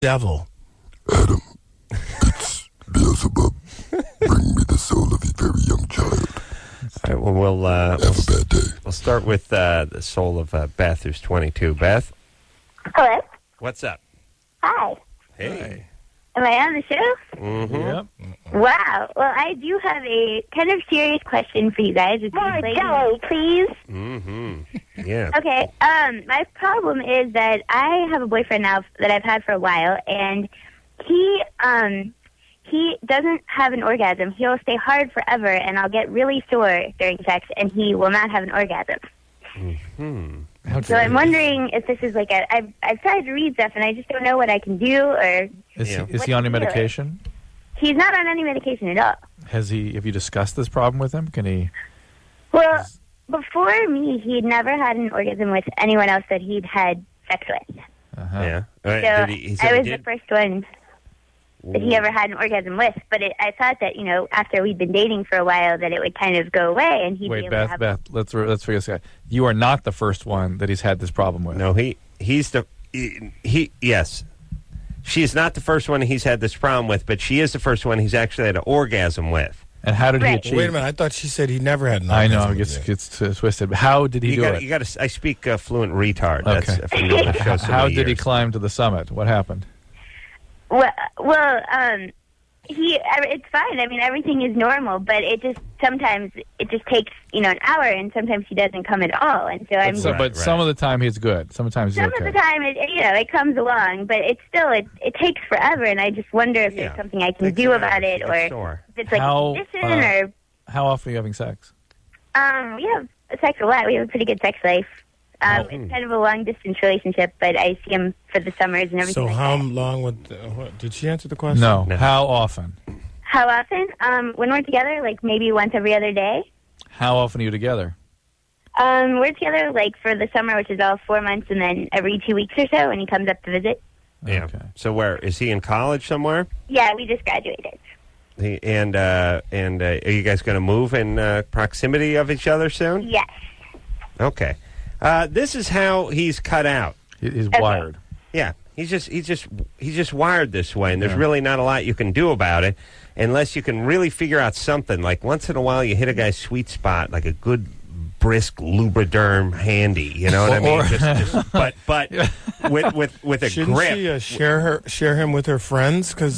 devil. Adam, it's Beelzebub. Bring me the soul of a very young child. All right, well, Have a bad day. we'll start with the soul of Beth, who's 22. Beth, Hello. what's up? Hi. Hey. Am I on the show? Mm-hmm. Yep. Wow. Well, I do have a kind of serious question for you guys. More jello, please. Mm-hmm. Yeah. Okay. My problem is that I have a boyfriend now that I've had for a while, and he doesn't have an orgasm. He'll stay hard forever, and I'll get really sore during sex, and he will not have an orgasm. Mm-hmm. So I'm wondering if this is like I've tried to read stuff, and I just don't know what I can do, or Is Yeah. he on any medication? he's not on any medication at all. Have you discussed this problem with him? Can he? Well, before me, he'd never had an orgasm with anyone else that he'd had sex with. Uh-huh. Yeah. All right, So he I was did? the first one that he ever had an orgasm with. But I thought that, after we'd been dating for a while, that it would kind of go away, and he'd be Wait, able to have... Beth, let's figure this out. You are not the first one that he's had this problem with. No, yes. She's not the first one he's had this problem with, but she is the first one he's actually had an orgasm with. And how did he Right. achieve? Wait a minute. I thought she said he never had an I know, orgasm it with you. gets twisted. But how did he do it? You got to. I speak fluent retard. Okay. That's from doing the show so How many did he years. climb to the summit? What happened? It's fine. I mean, everything is normal, but sometimes it just takes, an hour, and sometimes he doesn't come at all. And so I'm Right. Some of the time he's good. Sometimes he's some okay. of the time, it comes along, but it's still, it takes forever, and I just wonder if Yeah. there's something I can do about it, or Sure. if it's like How, a condition, How often are you having sex? we have sex a lot. We have a pretty good sex life. It's kind of a long-distance relationship, but I see him for the summers and everything So like how that. long would... did she answer the question? No. No. How often? How often? When we're together, like maybe once every other day. How often are you together? We're together like for the summer, which is all 4 months, and then every 2 weeks or so when he comes up to visit. Yeah. Okay. So where is he in college somewhere? Yeah, we just graduated. And are you guys going to move in proximity of each other soon? Yes. Okay. This is how he's cut out. He's Okay. wired. Yeah, he's just wired this way, and there's Yeah. really not a lot you can do about it, unless you can really figure out something. Like once in a while, you hit a guy's sweet spot, like a good brisk Lubriderm handy. You know what I mean? Or- but with a Shouldn't grip. she share him with her friends? Because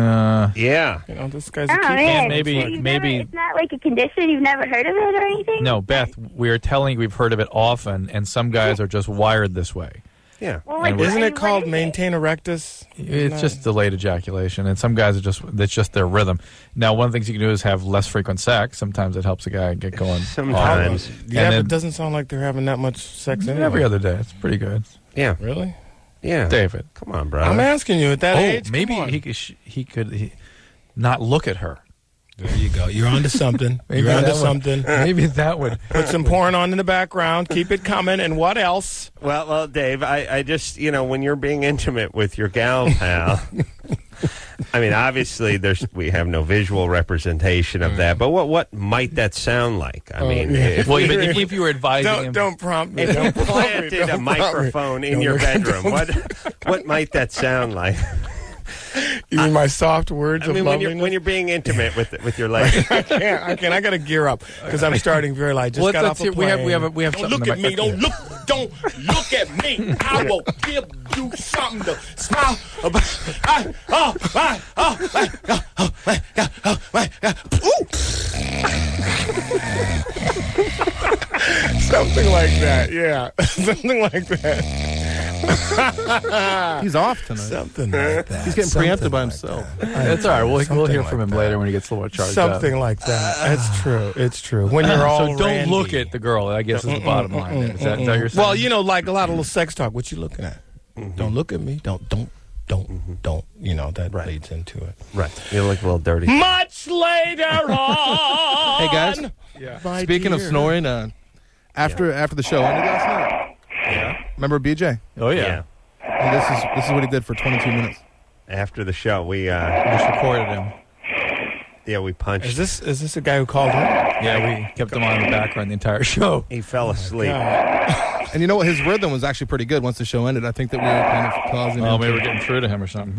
Yeah. this guy's a Oh, keeper. man. maybe- It's not like a condition. You've never heard of it or anything? No, Beth, we are telling you we've heard of it often, and some guys are just wired this way. Yeah. Well, And Isn't it what called is it? maintain erectus? It's just delayed ejaculation, and some guys that's just their rhythm. Now, one of the things you can do is have less frequent sex. Sometimes it helps a guy get going. Sometimes. Yeah, And but then- it doesn't sound like they're having that much sex anyway. Every other day. It's pretty good. Yeah. Really? Yeah. David. Come on, brother. I'm asking you at that age. come maybe on. he could not look at her. There you go. You're onto something. Maybe You're onto that would- something. Maybe that would. Put some porn on in the background. Keep it coming. And what else? Well, Dave, I just, when you're being intimate with your gal pal, I mean, obviously, we have no visual representation of that, but what might that sound like? I mean, yeah. Well, even if you were advising him, Don't prompt me. if you Don't prompt me. planted Don't a prompt me. microphone in Don't your look- bedroom, don't- what might that sound like? You mean my soft words I of mean, loveliness? when you're being intimate with your lady. I can't. I got to gear up because I'm starting very light. Just got off a we plane. have Don't something look to at me. make- Don't look at me. I will give you something to smile about. Something like that. Yeah, something like that. He's off tonight. Something like that. He's getting Something preempted by like himself. That's all right. We'll Something hear like from him that. later when he gets a little more charged Something up. like that. That's true. It's true. When you're all So don't randy. look at the girl. I guess is the bottom line. Is that what you're saying? Well, like a lot of little sex talk. What you looking at? Don't look at me. Don't. That leads into it. Right. You look a little dirty. Much later on. Hey guys, My speaking of dear. snoring, after the show ended last night. Yeah. Remember BJ? oh yeah. And this is what he did for 22 minutes. After the show, we We just recorded him. we punched. Is this a guy who called in? Yeah, we kept him on in the background the entire show. He fell asleep. And you know what? His rhythm was actually pretty good once the show ended. I think that we were kind of causing Oh, him maybe to- we're getting through to him or something.